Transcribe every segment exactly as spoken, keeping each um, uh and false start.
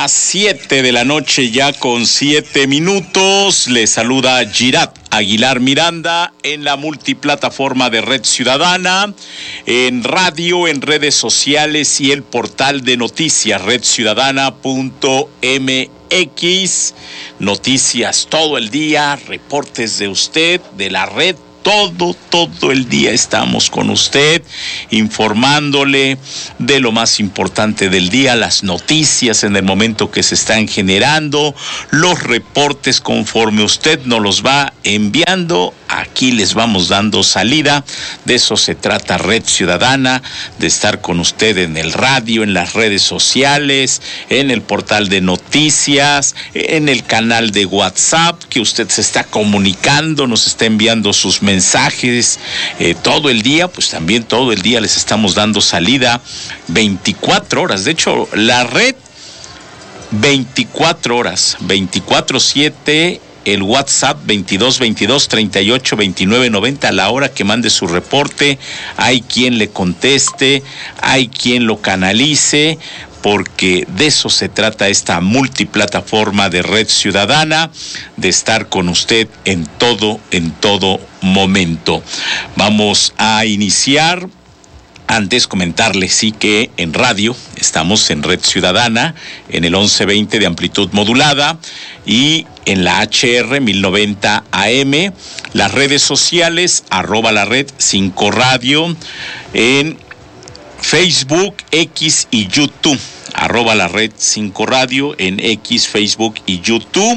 Las siete de la noche ya con siete minutos. Les saluda Girat Aguilar Miranda en la multiplataforma de Red Ciudadana, en radio, en redes sociales y el portal de noticias red ciudadana punto m x. Noticias todo el día, reportes de usted, de la red. Todo, todo el día estamos con usted, informándole de lo más importante del día, las noticias en el momento que se están generando, los reportes conforme usted nos los va enviando. Aquí les vamos dando salida. De eso se trata Red Ciudadana, de estar con usted en el radio, en las redes sociales, en el portal de noticias, en el canal de WhatsApp, que usted se está comunicando, nos está enviando sus mensajes eh, todo el día. Pues también todo el día les estamos dando salida veinticuatro horas. De hecho, la red veinticuatro horas, veinticuatro siete. El WhatsApp veintidós veintidós treinta y ocho veintinueve noventa, a la hora que mande su reporte, hay quien le conteste, hay quien lo canalice, porque de eso se trata esta multiplataforma de Red Ciudadana, de estar con usted en todo, en todo momento. Vamos a iniciar. Antes comentarles sí que en radio estamos en Red Ciudadana, en el once veinte de amplitud modulada y en la H R mil noventa A M, las redes sociales, arroba la red cinco radio, en Facebook, X y YouTube, arroba la red cinco radio, en X, Facebook y YouTube,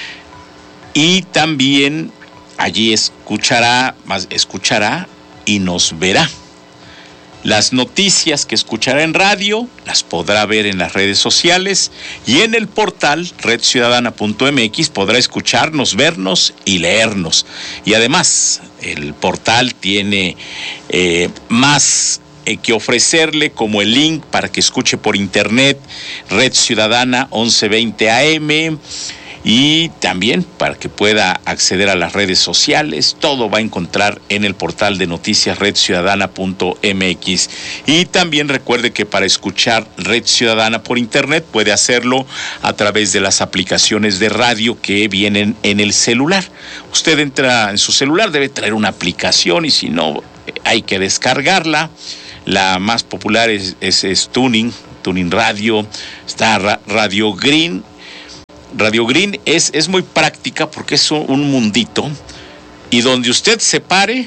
y también allí escuchará, más escuchará y nos verá. Las noticias que escuchará en radio las podrá ver en las redes sociales y en el portal red ciudadana punto m x podrá escucharnos, vernos y leernos. Y además, el portal tiene eh, más eh, que ofrecerle, como el link para que escuche por internet Red Ciudadana once veinte A M, y también para que pueda acceder a las redes sociales. Todo va a encontrar en el portal de noticias red ciudadana punto m x. Y también recuerde que para escuchar Red Ciudadana por internet puede hacerlo a través de las aplicaciones de radio que vienen en el celular. Usted entra en su celular, debe traer una aplicación, y si no, hay que descargarla. La más popular es, es, es Tuning, Tuning Radio, está Ra- Radio Green. Radio Green es, es muy práctica porque es un, un mundito, y donde usted se pare,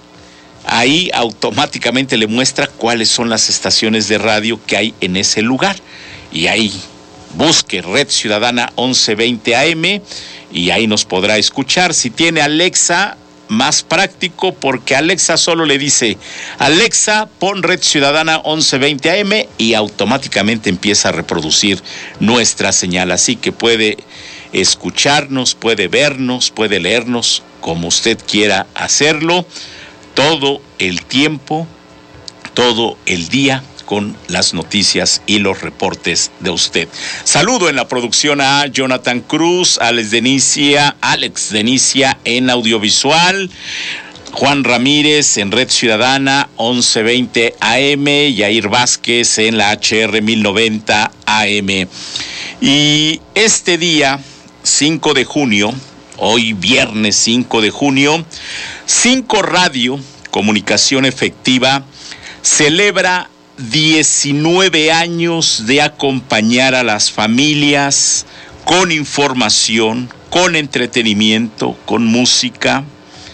ahí automáticamente le muestra cuáles son las estaciones de radio que hay en ese lugar. Y ahí busque Red Ciudadana once veinte A M y ahí nos podrá escuchar. Si tiene Alexa, más práctico, porque Alexa solo le dice: Alexa, pon Red Ciudadana once veinte A M, y automáticamente empieza a reproducir nuestra señal. Así que puede escucharnos, puede vernos, puede leernos, como usted quiera hacerlo, todo el tiempo, todo el día, con las noticias y los reportes de usted. Saludo en la producción a Jonathan Cruz, Alex Denicia, Alex Denicia en audiovisual, Juan Ramírez en Red Ciudadana once veinte A M, Yair Vázquez en la H R mil noventa A M. Y este día, cinco de junio, hoy viernes cinco de junio, cinco Radio, Comunicación Efectiva, celebra diecinueve años de acompañar a las familias con información, con entretenimiento, con música.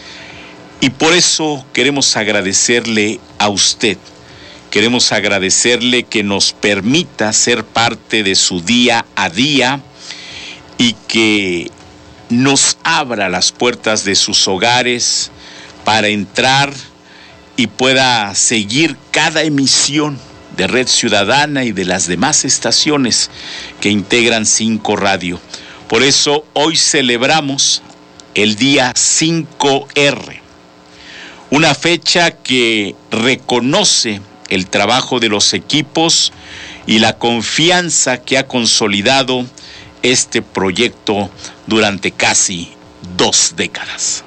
Y por eso queremos agradecerle a usted, queremos agradecerle que nos permita ser parte de su día a día y que nos abra las puertas de sus hogares para entrar y pueda seguir cada emisión de Red Ciudadana y de las demás estaciones que integran cinco Radio. Por eso hoy celebramos el día cinco R, una fecha que reconoce el trabajo de los equipos y la confianza que ha consolidado este proyecto durante casi dos décadas.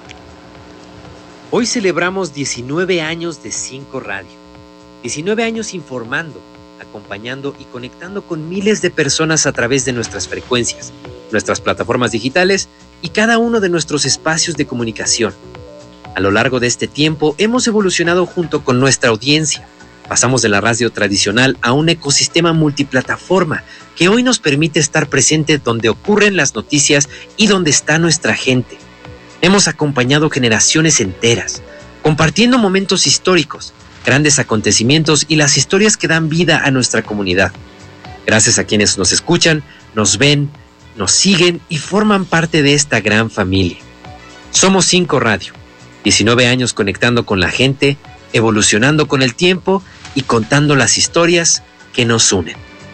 Hoy celebramos diecinueve años de cinco Radio, diecinueve años informando, acompañando y conectando con miles de personas a través de nuestras frecuencias, nuestras plataformas digitales y cada uno de nuestros espacios de comunicación. A lo largo de este tiempo hemos evolucionado junto con nuestra audiencia. Pasamos de la radio tradicional a un ecosistema multiplataforma que hoy nos permite estar presente donde ocurren las noticias y donde está nuestra gente. Hemos acompañado generaciones enteras, compartiendo momentos históricos, grandes acontecimientos y las historias que dan vida a nuestra comunidad. Gracias a quienes nos escuchan, nos ven, nos siguen y forman parte de esta gran familia. Somos cinco Radio, diecinueve años conectando con la gente, evolucionando con el tiempo y contando las historias que nos unen.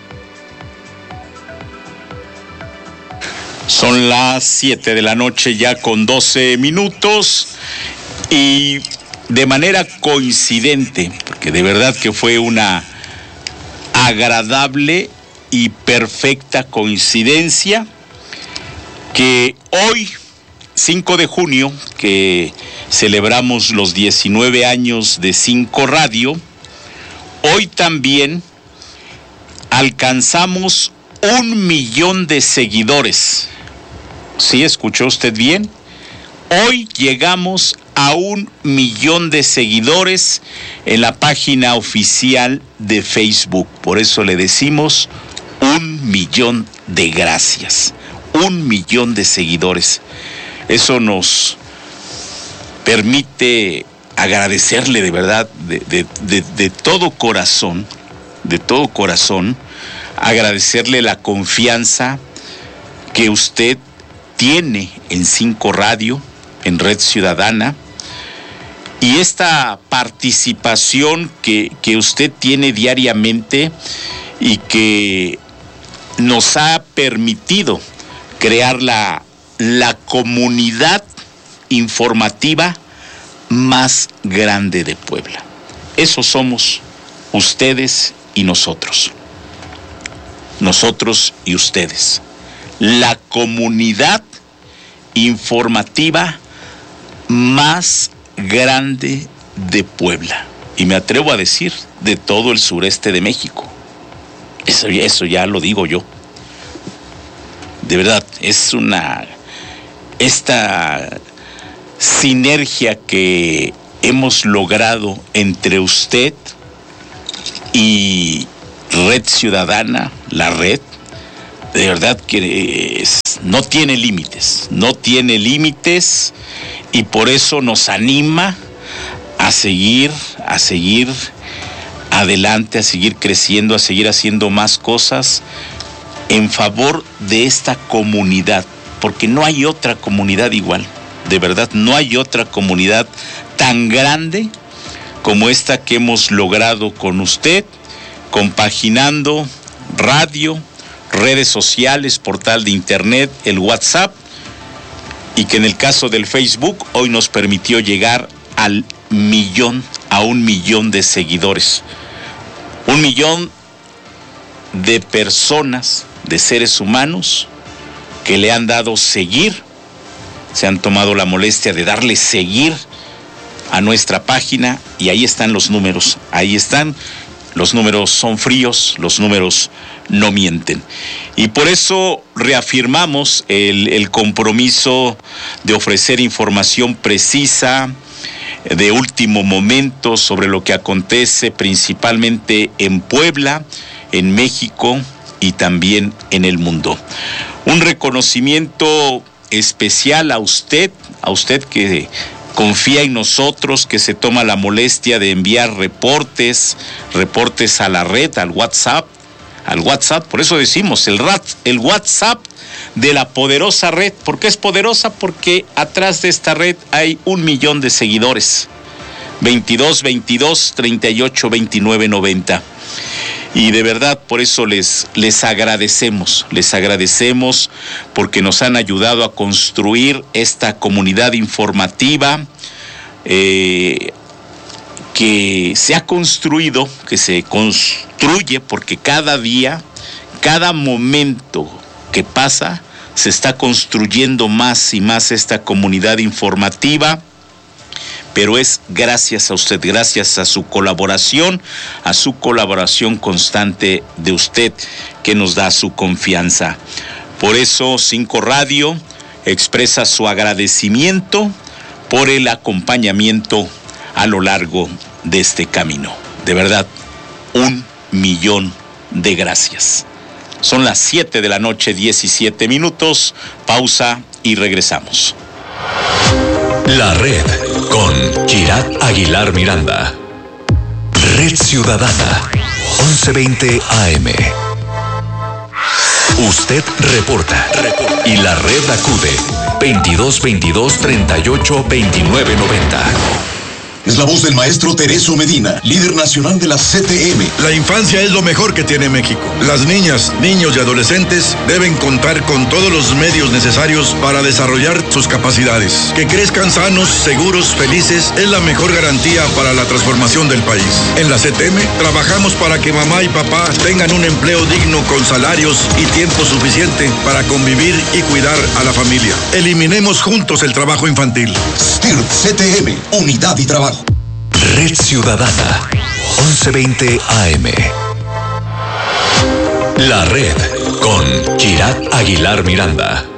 Son las siete de la noche ya con doce minutos y de manera coincidente, porque de verdad que fue una agradable y perfecta coincidencia, que hoy, cinco de junio, que celebramos los diecinueve años de cinco Radio, hoy también alcanzamos un millón de seguidores. ¿Sí escuchó usted bien? Hoy llegamos a un millón de seguidores en la página oficial de Facebook. Por eso le decimos un millón de gracias. Un millón de seguidores. Eso nos permite agradecerle de verdad, de, de, de, de todo corazón, de todo corazón, agradecerle la confianza que usted tiene en cinco Radio, en Red Ciudadana, y esta participación que, que usted tiene diariamente y que nos ha permitido crear la, la comunidad informativa más grande de Puebla. Eso somos ustedes y nosotros. Nosotros y ustedes. La comunidad informativa más grande de Puebla. Y me atrevo a decir, de todo el sureste de México. Eso, eso ya lo digo yo. De verdad, es una... Esta sinergia que hemos logrado entre usted y Red Ciudadana, la red, de verdad que es, no tiene límites, no tiene límites y por eso nos anima a seguir, a seguir adelante, a seguir creciendo, a seguir haciendo más cosas en favor de esta comunidad, porque no hay otra comunidad igual, de verdad, no hay otra comunidad tan grande como esta que hemos logrado con usted, compaginando radio, redes sociales, portal de internet, el WhatsApp, y que en el caso del Facebook hoy nos permitió llegar al millón, a un millón de seguidores. Un millón de personas, de seres humanos, que le han dado seguir, se han tomado la molestia de darle seguir a nuestra página y ahí están los números, ahí están. Los números son fríos, los números no mienten. Y por eso reafirmamos el, el compromiso de ofrecer información precisa, de último momento, sobre lo que acontece principalmente en Puebla, en México y también en el mundo. Un reconocimiento especial a usted, a usted que confía en nosotros, que se toma la molestia de enviar reportes, reportes a la red, al WhatsApp, al WhatsApp, por eso decimos el, rat, el WhatsApp de la poderosa red. ¿Por qué es poderosa? Porque atrás de esta red hay un millón de seguidores. veintidós veintidós treinta y ocho veintinueve noventa. Y de verdad, por eso les, les agradecemos, les agradecemos porque nos han ayudado a construir esta comunidad informativa eh, que se ha construido, que se construye, porque cada día, cada momento que pasa, se está construyendo más y más esta comunidad informativa, pero es gracias a usted, gracias a su colaboración, a su colaboración constante de usted que nos da su confianza. Por eso Cinco Radio expresa su agradecimiento por el acompañamiento a lo largo de este camino. De verdad, un millón de gracias. Son las siete de la noche, diecisiete minutos. Pausa y regresamos. La Red con Kirat Aguilar Miranda. Red Ciudadana, once veinte A M. Usted reporta, reporta y la red acude veintidós veintidós treinta y ocho veintinueve noventa. Es la voz del maestro Tereso Medina, líder nacional de la C T M. La infancia es lo mejor que tiene México. Las niñas, niños y adolescentes deben contar con todos los medios necesarios para desarrollar sus capacidades. Que crezcan sanos, seguros, felices es la mejor garantía para la transformación del país. En la C T M trabajamos para que mamá y papá tengan un empleo digno con salarios y tiempo suficiente para convivir y cuidar a la familia. Eliminemos juntos el trabajo infantil. S T I R P C T M, unidad y trabajo. Red Ciudadana, once veinte A M. La Red con Kirat Aguilar Miranda.